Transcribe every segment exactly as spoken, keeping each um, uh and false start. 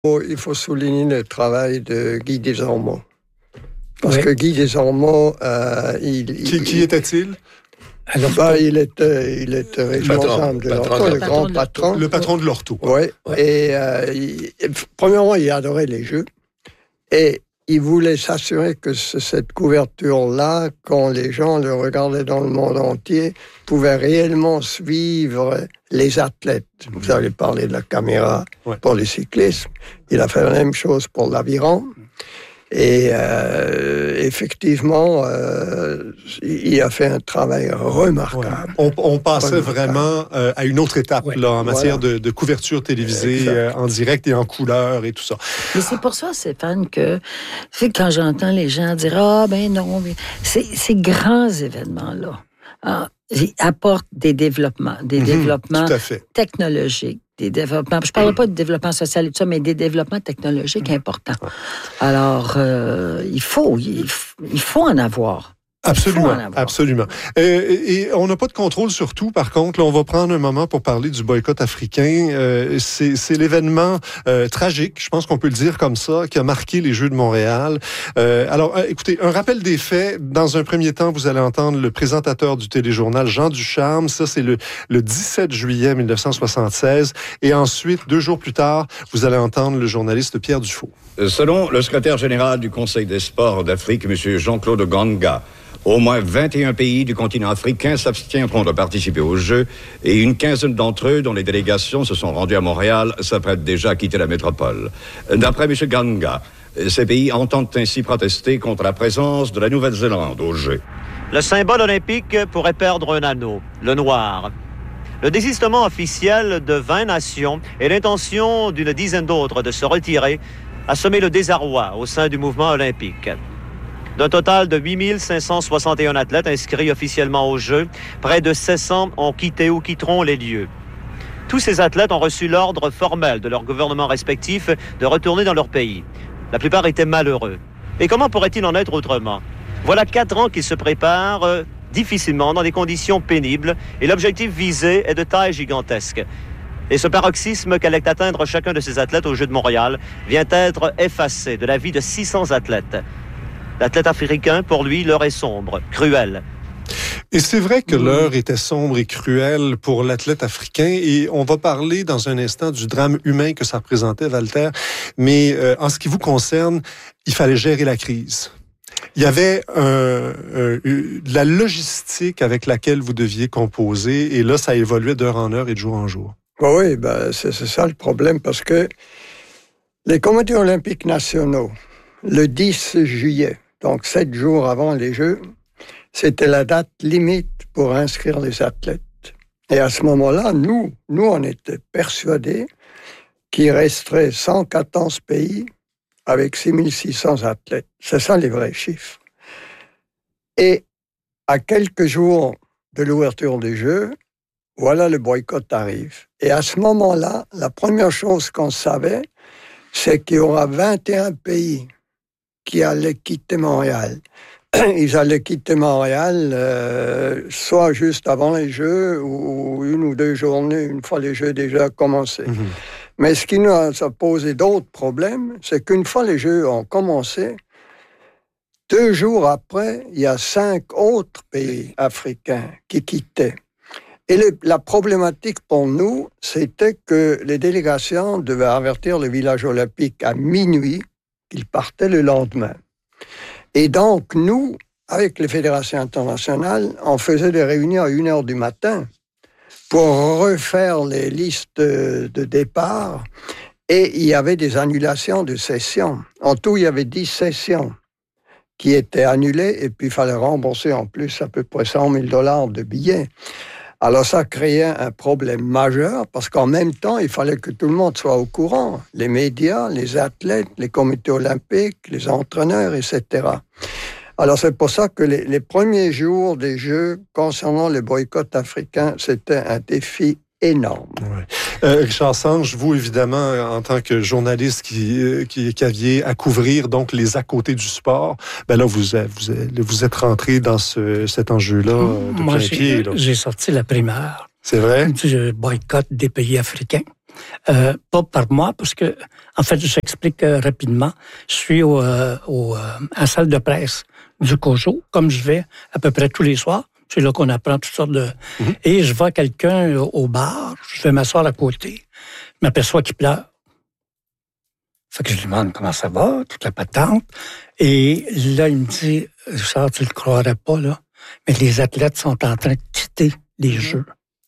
Il faut souligner le travail de Guy Desormeaux. Parce oui. que Guy Desormeaux, euh, il, qui, il... Qui était-il? Alors, ben, il était, il était responsable de l'Orto, le grand patron. Le patron de l'Orto. Oui. Ouais. Et euh, il, premièrement, il adorait les jeux. Et il voulait s'assurer que cette couverture-là, quand les gens le regardaient dans le monde entier, pouvait réellement suivre les athlètes. Vous avez parlé de la caméra ouais. pour le cyclisme. Il a fait la même chose pour l'aviron. Et euh, effectivement, euh, il a fait un travail remarquable. Ouais. On, on passait remarquable. vraiment euh, à une autre étape ouais. là, en matière voilà. de, de couverture télévisée euh, en direct et en couleur et tout ça. Mais c'est pour ça, Stéphane, que quand j'entends les gens dire « Ah, ben non, mais ces, ces grands événements-là ah, ils apportent des développements, des mmh, développements technologiques. Des développements, je ne parle pas de développement social et tout ça, mais des développements technologiques importants. Alors, euh, il faut, il, il faut en avoir. Absolument, absolument. Euh, et on n'a pas de contrôle sur tout, par contre. Là, on va prendre un moment pour parler du boycott africain. Euh, c'est, c'est l'événement euh, tragique, je pense qu'on peut le dire comme ça, qui a marqué les Jeux de Montréal. Euh, alors, euh, écoutez, un rappel des faits. Dans un premier temps, vous allez entendre le présentateur du téléjournal, Jean Ducharme. Ça, c'est le, le dix-sept juillet mille neuf cent soixante-seize. Et ensuite, deux jours plus tard, vous allez entendre le journaliste Pierre Dufault. Selon le secrétaire général du Conseil des sports d'Afrique, M. Jean-Claude Ganga, au moins vingt et un pays du continent africain s'abstiendront de participer aux Jeux et une quinzaine d'entre eux, dont les délégations se sont rendues à Montréal, s'apprêtent déjà à quitter la métropole. D'après M. Ganga, ces pays entendent ainsi protester contre la présence de la Nouvelle-Zélande aux Jeux. Le symbole olympique pourrait perdre un anneau, le noir. Le désistement officiel de vingt nations et l'intention d'une dizaine d'autres de se retirer a semé le désarroi au sein du mouvement olympique. D'un total de huit mille cinq cent soixante et un athlètes inscrits officiellement aux Jeux, près de sept cents ont quitté ou quitteront les lieux. Tous ces athlètes ont reçu l'ordre formel de leurs gouvernements respectifs de retourner dans leur pays. La plupart étaient malheureux. Et comment pourrait-il en être autrement? Voilà quatre ans qu'ils se préparent euh, difficilement, dans des conditions pénibles, et l'objectif visé est de taille gigantesque. Et ce paroxysme qu'allait atteindre chacun de ces athlètes aux Jeux de Montréal vient être effacé de la vie de six cents athlètes. L'athlète africain, pour lui, l'heure est sombre, cruelle. Et c'est vrai que l'heure était sombre et cruelle pour l'athlète africain, et on va parler dans un instant du drame humain que ça représentait, Walter. Mais euh, en ce qui vous concerne, il fallait gérer la crise. Il y avait euh, euh, de la logistique avec laquelle vous deviez composer, et là, ça évoluait d'heure en heure et de jour en jour. Oui, ben, c'est, c'est ça le problème, parce que les comités olympiques nationaux, le dix juillet, donc sept jours avant les Jeux, c'était la date limite pour inscrire les athlètes. Et à ce moment-là, nous, nous, on était persuadés qu'il resterait cent quatorze pays avec six mille six cents athlètes. C'est ça les vrais chiffres. Et à quelques jours de l'ouverture des Jeux, voilà, le boycott arrive. Et à ce moment-là, la première chose qu'on savait, c'est qu'il y aura vingt et un pays qui allaient quitter Montréal. Ils allaient quitter Montréal euh, soit juste avant les Jeux ou une ou deux journées, une fois les Jeux déjà commencés. Mmh. Mais ce qui nous a posé d'autres problèmes, c'est qu'une fois les Jeux ont commencé, deux jours après, il y a cinq autres pays africains qui quittaient. Et le, la problématique pour nous, c'était que les délégations devaient avertir le village olympique à minuit qu'ils partaient le lendemain. Et donc, nous, avec les fédérations internationales, on faisait des réunions à une heure du matin pour refaire les listes de départ, et il y avait des annulations de sessions. En tout, il y avait dix sessions qui étaient annulées, et puis il fallait rembourser en plus à peu près cent mille dollars de billets. Alors ça créait un problème majeur, parce qu'en même temps, il fallait que tout le monde soit au courant. Les médias, les athlètes, les comités olympiques, les entraîneurs, et cetera. Alors c'est pour ça que les, les premiers jours des Jeux, concernant le boycott africain, c'était un défi énorme. Ouais. Euh, Richard Sanche, vous, évidemment, en tant que journaliste qui, qui, qui aviez à couvrir donc les à côté du sport, ben là, vous, vous, vous êtes rentré dans ce, cet enjeu-là de Moi, plein j'ai, pied. Là. J'ai sorti la primaire. C'est vrai? Du boycott des pays africains. Euh, pas par moi, parce que, en fait, j'explique euh, rapidement. Je suis au, euh, au, euh, à la salle de presse du COJO, comme je vais à peu près tous les soirs. C'est là qu'on apprend toutes sortes de... Mm-hmm. Et je vois quelqu'un au bar, je vais m'asseoir à côté, je m'aperçois qu'il pleure. Fait que je lui demande comment ça va, toute la patente. Et là, il me dit, Richard, tu le croirais pas, là, mais les athlètes sont en train de quitter les Jeux.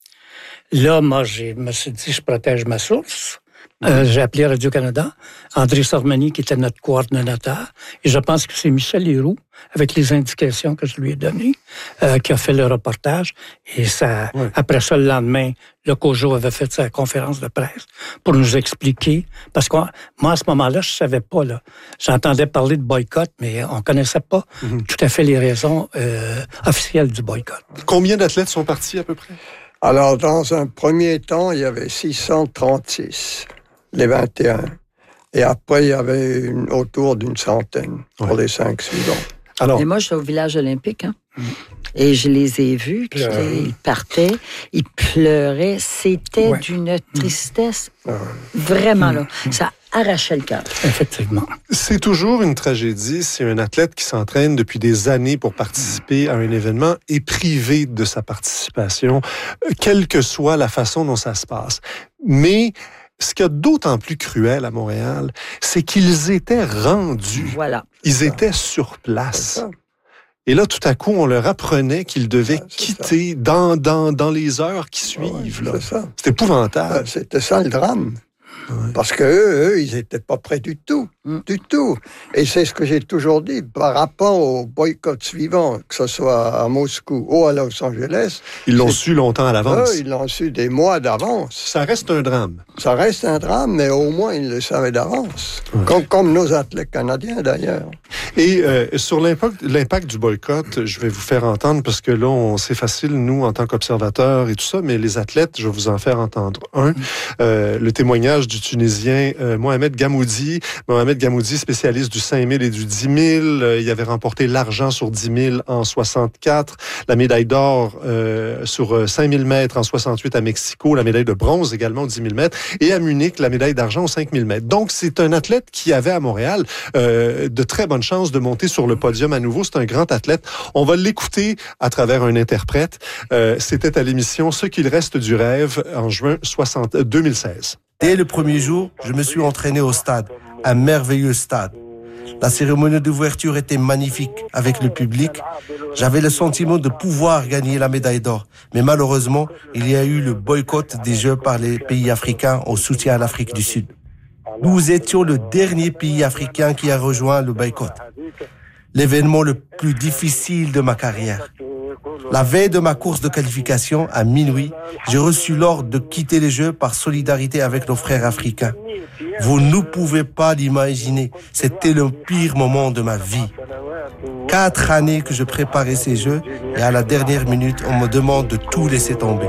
Là, moi, je me suis dit, je protège ma source. Euh, j'ai appelé Radio-Canada, André Sormani, qui était notre coordonnateur, et je pense que c'est Michel Héroux, avec les indications que je lui ai données, euh, qui a fait le reportage. Et ça, oui. Après ça, le lendemain, le COJO avait fait sa conférence de presse pour nous expliquer, parce que moi, à ce moment-là, je savais pas, là. J'entendais parler de boycott, mais on connaissait pas mm-hmm. tout à fait les raisons euh, officielles du boycott. Combien d'athlètes sont partis, à peu près? Alors, dans un premier temps, il y avait six cent trente-six. Les vingt et un. Et après, il y avait une, autour d'une centaine pour ouais. les cinq suivants. Alors, et moi, je suis au village olympique, hein, mmh. et je les ai vus, puis ils partaient, ils pleuraient. C'était ouais. d'une tristesse, mmh. vraiment, là. Mmh. Ça arrachait le cœur. Effectivement. C'est toujours une tragédie si un athlète qui s'entraîne depuis des années pour participer à un événement est privé de sa participation, quelle que soit la façon dont ça se passe. Mais ce qu'il y a d'autant plus cruel à Montréal, c'est qu'ils étaient rendus. Voilà. Ils étaient sur place. Et là, tout à coup, on leur apprenait qu'ils devaient ah, quitter dans, dans, dans les heures qui suivent. Ah ouais, là. C'est ça. C'est épouvantable. C'était ça le drame. Ouais. Parce que eux, eux ils n'étaient pas prêts du tout, mm. du tout. Et c'est ce que j'ai toujours dit par rapport au boycott suivant, que ce soit à Moscou ou à Los Angeles. Ils l'ont su longtemps à l'avance. Eux, ils l'ont su des mois d'avance. Ça reste un drame. Ça reste un drame, mais au moins ils le savaient d'avance. Mm. Comme, comme nos athlètes canadiens d'ailleurs. Et euh, sur l'impact, l'impact du boycott, je vais vous faire entendre, parce que là, on, c'est facile, nous, en tant qu'observateurs et tout ça, mais les athlètes, je vais vous en faire entendre un. Euh, le témoignage du Tunisien euh, Mohamed Gamoudi. Mohamed Gamoudi, spécialiste du cinq mille et du dix mille. Euh, il avait remporté l'argent sur dix mille en soixante-quatre, la médaille d'or euh, sur cinq mille mètres en soixante-huit à Mexico, la médaille de bronze également au dix mille mètres, et à Munich, la médaille d'argent aux cinq mille mètres. Donc, c'est un athlète qui avait à Montréal euh, de très bonnes chances de monter sur le podium à nouveau. C'est un grand athlète. On va l'écouter à travers un interprète. Euh, c'était à l'émission Ce qu'il reste du rêve en juin deux mille seize. Dès le premier jour, je me suis entraîné au stade, un merveilleux stade. La cérémonie d'ouverture était magnifique avec le public. J'avais le sentiment de pouvoir gagner la médaille d'or. Mais malheureusement, il y a eu le boycott des Jeux par les pays africains au soutien à l'Afrique du Sud. Nous étions le dernier pays africain qui a rejoint le boycott. L'événement le plus difficile de ma carrière. La veille de ma course de qualification, à minuit, j'ai reçu l'ordre de quitter les Jeux par solidarité avec nos frères africains. Vous ne pouvez pas l'imaginer. C'était le pire moment de ma vie. Quatre années que je préparais ces Jeux et à la dernière minute, on me demande de tout laisser tomber.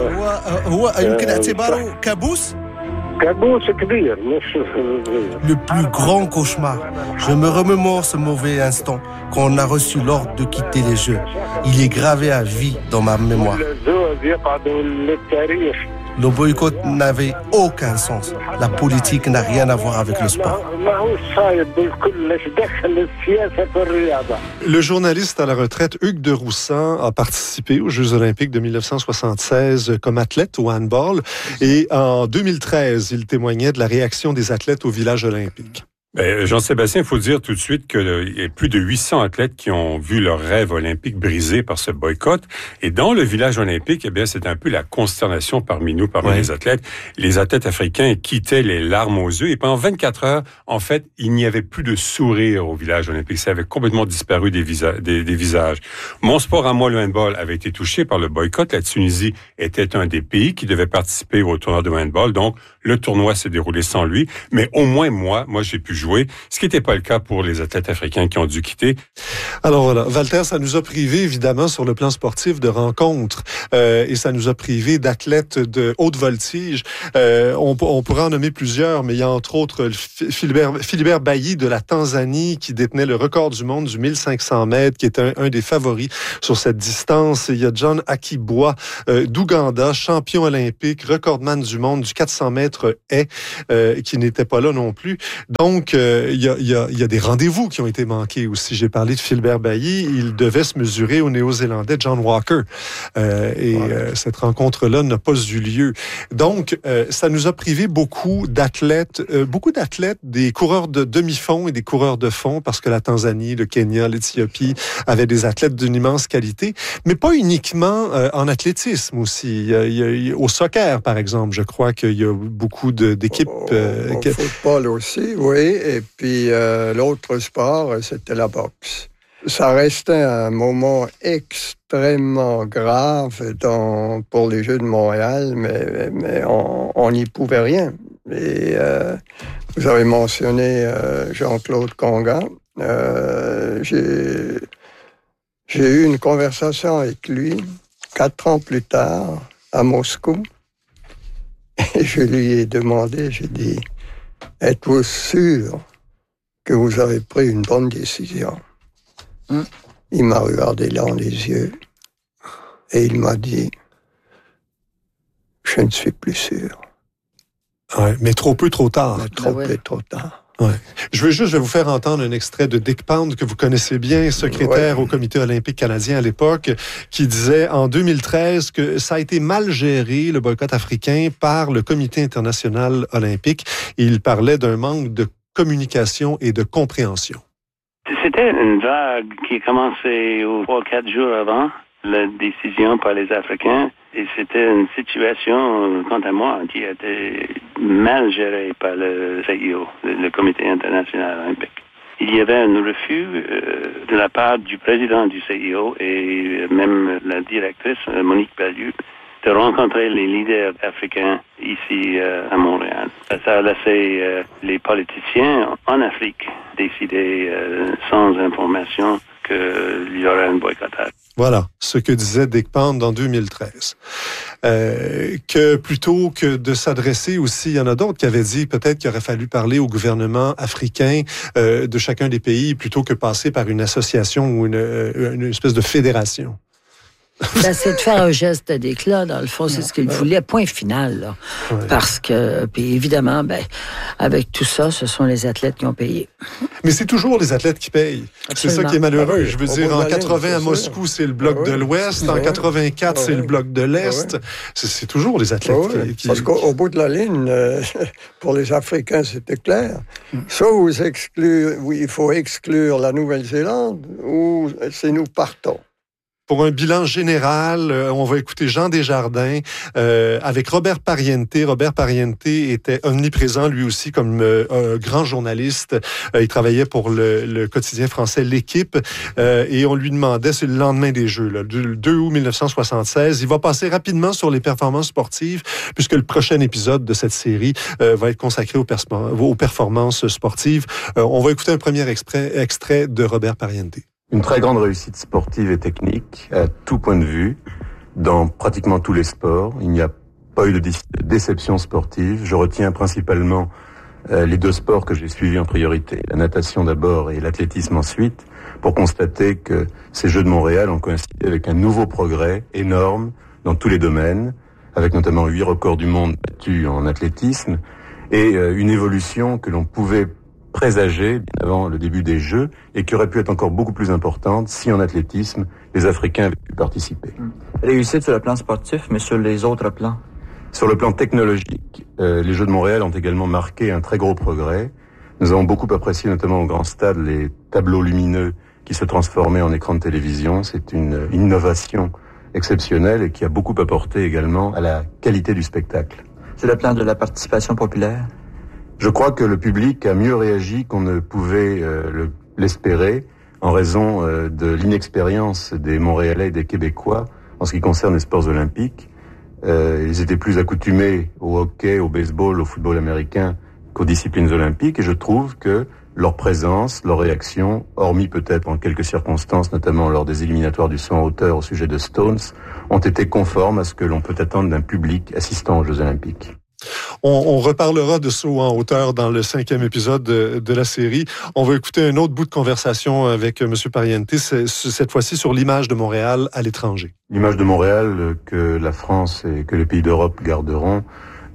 Le plus grand cauchemar. Je me remémore ce mauvais instant quand on a reçu l'ordre de quitter les Jeux. Il est gravé à vie dans ma mémoire. Le boycott n'avait aucun sens. La politique n'a rien à voir avec le sport. Le journaliste à la retraite Hugues de Roussan a participé aux Jeux olympiques de dix-neuf cent soixante-seize comme athlète au handball. Et en deux mille treize, il témoignait de la réaction des athlètes au village olympique. Ben, Jean-Sébastien, il faut dire tout de suite qu'il y a plus de huit cents athlètes qui ont vu leur rêve olympique brisé par ce boycott. Et dans le village olympique, eh bien, c'est un peu la consternation parmi nous, parmi ouais. les athlètes. Les athlètes africains quittaient les larmes aux yeux. Et pendant vingt-quatre heures, en fait, il n'y avait plus de sourire au village olympique. Ça avait complètement disparu des, visa- des, des visages. Mon sport à moi, le handball, avait été touché par le boycott. La Tunisie était un des pays qui devait participer au tournoi de handball. Donc, le tournoi s'est déroulé sans lui. Mais au moins, moi, moi, j'ai pu jouer. Ce qui n'était pas le cas pour les athlètes africains qui ont dû quitter. Alors voilà, Walter, ça nous a privé évidemment sur le plan sportif de rencontres euh, et ça nous a privé d'athlètes de haute voltige. Euh, on, on pourrait en nommer plusieurs, mais il y a entre autres Philibert, Philibert Bailly de la Tanzanie qui détenait le record du monde du mille cinq cents mètres, qui est un, un des favoris sur cette distance. Il y a John Akibwa euh, d'Ouganda, champion olympique, recordman du monde du quatre cents mètres autre est, euh, qui n'était pas là non plus. Donc, euh, il y, a, y, a, y a des rendez-vous qui ont été manqués aussi. J'ai parlé de Philbert Bailly. Il devait se mesurer au Néo-Zélandais John Walker. Euh, et ouais. euh, cette rencontre-là n'a pas eu lieu. Donc, euh, ça nous a privé beaucoup d'athlètes, euh, beaucoup d'athlètes, des coureurs de demi-fond et des coureurs de fond, parce que la Tanzanie, le Kenya, l'Éthiopie avaient des athlètes d'une immense qualité, mais pas uniquement euh, en athlétisme aussi. Il y a, il y a, au soccer, par exemple, je crois qu'il y a beaucoup de, d'équipes. Euh, au, au que... football aussi, oui. Et puis euh, l'autre sport, c'était la boxe. Ça restait un moment extrêmement grave dans, pour les Jeux de Montréal, mais, mais on n'y pouvait rien. Et euh, vous avez mentionné euh, Jean-Claude Conga. Euh, j'ai, j'ai eu une conversation avec lui quatre ans plus tard à Moscou. Et je lui ai demandé, j'ai dit, êtes-vous sûr que vous avez pris une bonne décision? Hum. Il m'a regardé dans les yeux et il m'a dit, je ne suis plus sûr. Ouais, mais trop peu, trop tard. Mais trop ah ouais. peu, trop tard. Ouais. Je veux juste je vais vous faire entendre un extrait de Dick Pound, que vous connaissez bien, secrétaire ouais. au Comité olympique canadien à l'époque, qui disait en deux mille treize que ça a été mal géré, le boycott africain, par le Comité international olympique. Et il parlait d'un manque de communication et de compréhension. C'était une vague qui a commencé trois ou quatre jours avant la décision par les Africains. Et c'était une situation, quant à moi, qui a été mal gérée par le C I O, le Comité international olympique. Il y avait un refus euh, de la part du président du C I O et même la directrice, Monique Bellieu, de rencontrer les leaders africains ici euh, à Montréal. Ça a laissé euh, les politiciens en Afrique décider euh, sans information qu'il y aurait un boycottage. Voilà ce que disait Dick Pound en deux mille treize. Euh, que plutôt que de s'adresser aussi, il y en a d'autres qui avaient dit peut-être qu'il aurait fallu parler au gouvernement africain euh, de chacun des pays plutôt que passer par une association ou une, une espèce de fédération. Ben, c'est de faire un geste d'éclat, dans le fond, c'est ce qu'il voulait, point final. Là. Ouais. Parce que, puis évidemment, ben, avec tout ça, ce sont les athlètes qui ont payé. Mais c'est toujours les athlètes qui payent. Absolument. C'est ça qui est malheureux. Ah oui, Je veux dire, en quatre-vingts à Moscou, c'est le bloc ah oui. de l'Ouest. Ah oui. En quatre-vingt-quatre, ah oui. c'est le bloc de l'Est. Ah oui. c'est, c'est toujours les athlètes ah oui. qui... Parce qu'au bout de la ligne, euh, pour les Africains, c'était clair. Mm. Soit vous excluez, oui, il faut exclure la Nouvelle-Zélande, ou c'est nous partons. Pour un bilan général, euh, on va écouter Jean Desjardins euh, avec Robert Pariente. Robert Pariente était omniprésent, lui aussi, comme euh, un grand journaliste. Euh, il travaillait pour le, le quotidien français L'Équipe. Euh, et on lui demandait, c'est le lendemain des Jeux, là, le deux août dix-neuf cent soixante-seize. Il va passer rapidement sur les performances sportives, puisque le prochain épisode de cette série euh, va être consacré aux, pers- aux performances sportives. Euh, on va écouter un premier extrait, extrait de Robert Pariente. Une très grande réussite sportive et technique à tout point de vue, dans pratiquement tous les sports. Il n'y a pas eu de déception sportive. Je retiens principalement euh, les deux sports que j'ai suivis en priorité, la natation d'abord et l'athlétisme ensuite, pour constater que ces Jeux de Montréal ont coïncidé avec un nouveau progrès énorme dans tous les domaines, avec notamment huit records du monde battus en athlétisme, et euh, une évolution que l'on pouvait présagée bien avant le début des Jeux et qui aurait pu être encore beaucoup plus importante si en athlétisme, les Africains avaient pu participer. Réussite sur le plan sportif, mais sur les autres plans? Sur le plan technologique, euh, les Jeux de Montréal ont également marqué un très gros progrès. Nous avons beaucoup apprécié, notamment au grand stade, les tableaux lumineux qui se transformaient en écran de télévision. C'est une innovation exceptionnelle et qui a beaucoup apporté également à la qualité du spectacle. Sur le plan de la participation populaire? Je crois que le public a mieux réagi qu'on ne pouvait euh, le, l'espérer en raison euh, de l'inexpérience des Montréalais et des Québécois en ce qui concerne les sports olympiques. Euh, ils étaient plus accoutumés au hockey, au baseball, au football américain qu'aux disciplines olympiques et je trouve que leur présence, leur réaction, hormis peut-être en quelques circonstances, notamment lors des éliminatoires du saut en hauteur au sujet de Stones, ont été conformes à ce que l'on peut attendre d'un public assistant aux Jeux olympiques. On, on reparlera de saut en hauteur dans le cinquième épisode de, de la série. On va écouter un autre bout de conversation avec M. Pariente, c'est, cette fois-ci sur l'image de Montréal à l'étranger. L'image de Montréal que la France et que les pays d'Europe garderont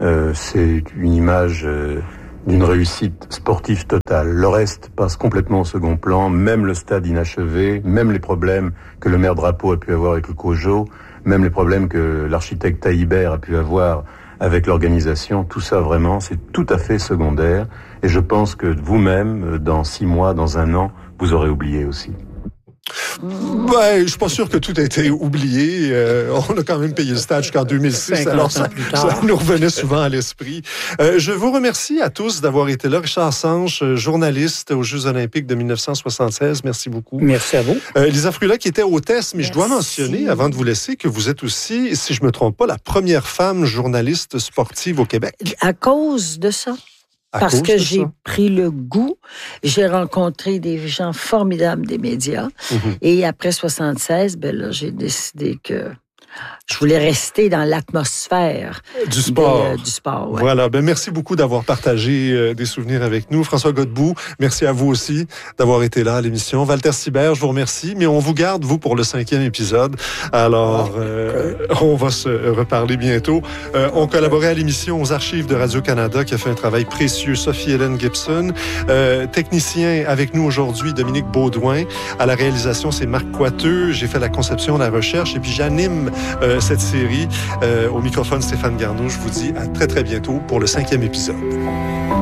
euh, c'est une image euh, d'une réussite sportive totale. Le reste passe complètement au second plan, même le stade inachevé, même les problèmes que le maire Drapeau a pu avoir avec le COJO, même les problèmes que l'architecte Taillibert a pu avoir avec l'organisation. Tout ça, vraiment, c'est tout à fait secondaire. Et je pense que vous-même, dans six mois, dans un an, vous aurez oublié aussi. Ben, je suis pas sûr que tout a été oublié. Euh, on a quand même payé le stade jusqu'en deux mille six, alors ça, ça nous revenait souvent à l'esprit. Euh, je vous remercie à tous d'avoir été là. Richard Sanche, journaliste aux Jeux olympiques de dix-neuf cent soixante-seize. Merci beaucoup. Merci à vous. Euh, Lisa Frula, qui était hôtesse, mais Merci. Je dois mentionner, avant de vous laisser, que vous êtes aussi, si je me trompe pas, la première femme journaliste sportive au Québec. À cause de ça. À Parce que j'ai ça. pris le goût, j'ai rencontré des gens formidables des médias. Mm-hmm. Et après soixante-seize, ben là, j'ai décidé que je voulais rester dans l'atmosphère du sport. Des, euh, du sport ouais. Voilà. Ben, merci beaucoup d'avoir partagé euh, des souvenirs avec nous. François Godbout, merci à vous aussi d'avoir été là à l'émission. Walter Sibert, je vous remercie. Mais on vous garde, vous, pour le cinquième épisode. Alors, euh, on va se reparler bientôt. Euh, on collaborait à l'émission aux archives de Radio-Canada qui a fait un travail précieux. Sophie-Hélène Gibson. Euh, technicien avec nous aujourd'hui, Dominique Baudouin. À la réalisation, c'est Marc Coiteux. J'ai fait la conception, la recherche. Et puis, j'anime Euh, cette série. Euh, au microphone, Stéphane Garneau. Je vous dis à très, très bientôt pour le cinquième épisode.